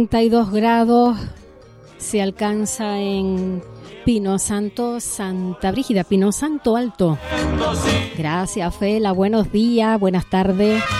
32 grados se alcanza en Pino Santo, Santa Brígida, Pino Santo Alto. Gracias, Fela. Buenos días, buenas tardes.